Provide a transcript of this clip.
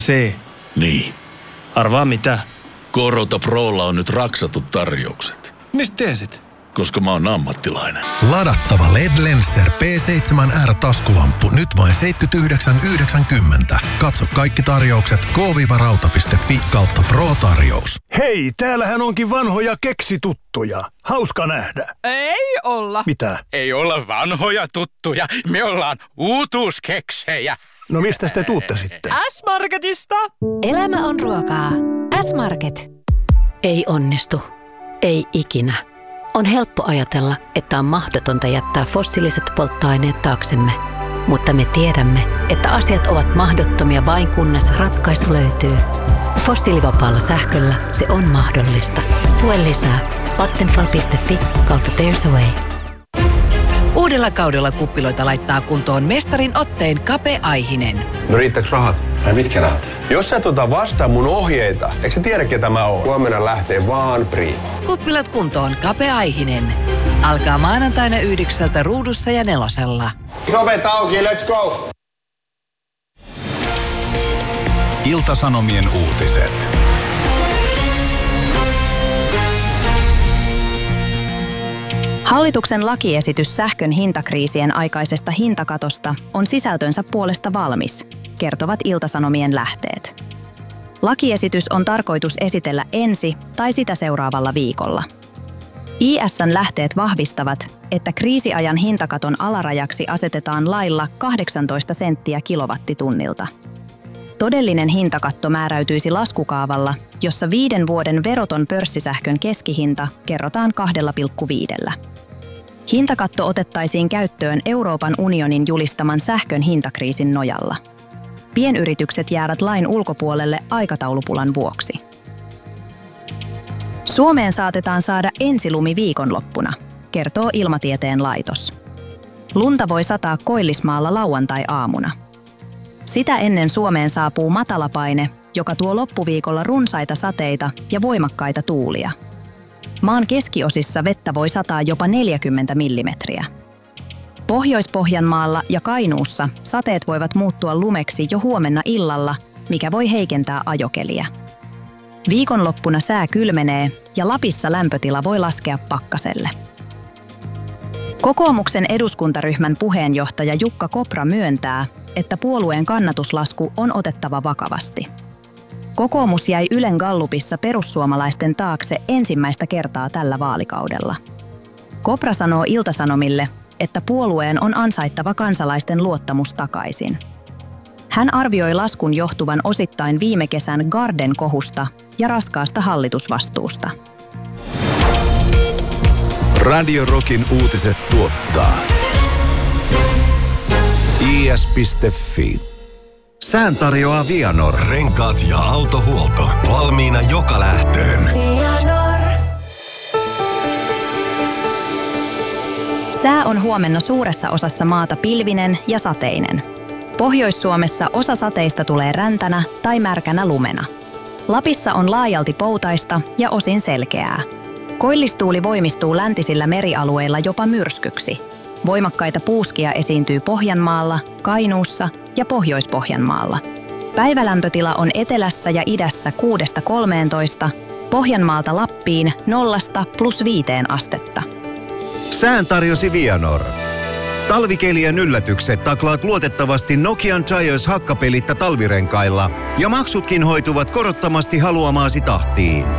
C. Niin. Arvaa mitä? Korota Prolla on nyt raksatut tarjoukset. Mistä tiesit? Koska mä oon ammattilainen. Ladattava LED Lenser P7R-taskulamppu nyt vain 79,90. Katso kaikki tarjoukset k-rauta.fi/kautta Pro-tarjous. Hei, täällähän onkin vanhoja keksituttuja. Hauska nähdä. Ei olla. Mitä? Ei olla vanhoja tuttuja. Me ollaan uutuuskeksejä. No mistä te tuutte sitten? S-Marketista. Elämä on ruokaa. S-Market. Ei onnistu. Ei ikinä. On helppo ajatella, että on mahdotonta jättää fossiiliset polttoaineet taaksemme. Mutta me tiedämme, että asiat ovat mahdottomia vain kunnes ratkaisu löytyy. Fossiilivapaalla sähköllä se on mahdollista. Tue lisää. Vattenfall.fi/kautta There's a Way. Uudella kaudella kuppiloita laittaa kuntoon mestarin otteen Kape Aihinen. No riittääkö rahat? Ai mitkä rahat? Jos sä et ota vastaan mun ohjeita, eikö sä tiedä ketä mä oon? Huomenna lähtee vaan Priin. Kuppilat kuntoon Kape Aihinen. Alkaa maanantaina 9 Ruudussa ja 4. Ovet auki, let's go! Ilta-Sanomien uutiset. Hallituksen lakiesitys sähkön hintakriisien aikaisesta hintakatosta on sisältönsä puolesta valmis, kertovat Ilta-Sanomien lähteet. Lakiesitys on tarkoitus esitellä ensi tai sitä seuraavalla viikolla. IS:n lähteet vahvistavat, että kriisiajan hintakaton alarajaksi asetetaan lailla 18 senttiä kilowattitunnilta. Todellinen hintakatto määräytyisi laskukaavalla, jossa 5 vuoden veroton pörssisähkön keskihinta kerrotaan 2,5. Hintakatto otettaisiin käyttöön Euroopan unionin julistaman sähkön hintakriisin nojalla. Pienyritykset jäävät lain ulkopuolelle aikataulupulan vuoksi. Suomeen saatetaan saada ensilumi viikonloppuna, kertoo Ilmatieteen laitos. Lunta voi sataa Koillismaalla lauantai-aamuna. Sitä ennen Suomeen saapuu matalapaine, joka tuo loppuviikolla runsaita sateita ja voimakkaita tuulia. Maan keskiosissa vettä voi sataa jopa 40 millimetriä. Pohjois-Pohjanmaalla ja Kainuussa sateet voivat muuttua lumeksi jo huomenna illalla, mikä voi heikentää ajokeliä. Viikonloppuna sää kylmenee ja Lapissa lämpötila voi laskea pakkaselle. Kokoomuksen eduskuntaryhmän puheenjohtaja Jukka Kopra myöntää, että puolueen kannatuslasku on otettava vakavasti. Kokoomus jäi Ylen gallupissa perussuomalaisten taakse ensimmäistä kertaa tällä vaalikaudella. Kopra sanoo Ilta-Sanomille, että puolueen on ansaittava kansalaisten luottamus takaisin. Hän arvioi laskun johtuvan osittain viime kesän Garden-kohusta ja raskaasta hallitusvastuusta. Radio Rockin uutiset tuottaa is.fi. Sään tarjoaa Vianor. Renkaat ja autohuolto. Valmiina joka lähtöön. Sää on huomenna suuressa osassa maata pilvinen ja sateinen. Pohjois-Suomessa osa sateista tulee räntänä tai märkänä lumena. Lapissa on laajalti poutaista ja osin selkeää. Koillistuuli voimistuu läntisillä merialueilla jopa myrskyksi. Voimakkaita puuskia esiintyy Pohjanmaalla, Kainuussa ja Pohjois-Pohjanmaalla. Päivälämpötila on etelässä ja idässä 6–13, Pohjanmaalta Lappiin 0–+5 astetta. Sään tarjosi Vianor. Talvikelien yllätykset taklaat luotettavasti Nokian Giants hakkapelitta talvirenkailla ja maksutkin hoituvat korottomasti haluamaasi tahtiin.